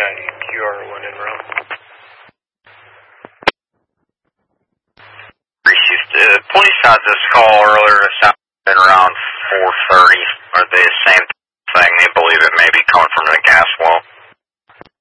QR1 en route. Police had this call earlier this afternoon around 4:30. Are they the same thing? They believe it may be coming from the gas well.